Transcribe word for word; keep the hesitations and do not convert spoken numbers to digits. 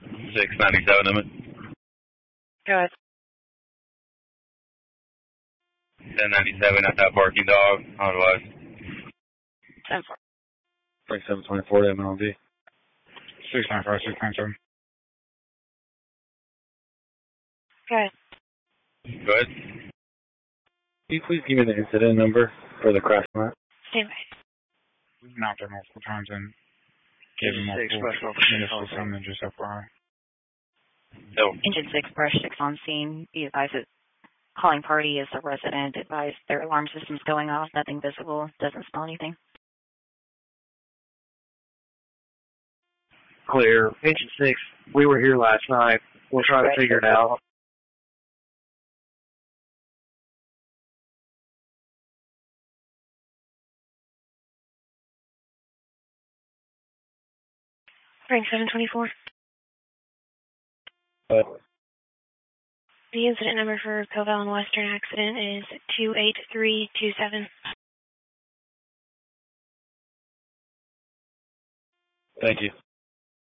six ninety-seven limit. Go ahead. ten ninety-seven at that parking dog, otherwise. ten four. Break seven twenty-four to M L B. six nine five, six nine seven. Go ahead. Go ahead. Can you please give me the incident number for the crash mat? Stand by. We've been out there multiple times and gave him multiple municipal summons, just F Y I. No. Engine six, brush six on scene. Be advised that calling party is a resident. Advised their alarm system's going off. Nothing visible. Doesn't smell anything. Clear. Engine six, we were here last night. We'll try to figure it out. Frank seven twenty-four. Uh, The incident number for Covell and Western accident is two eight three two seven. Thank you.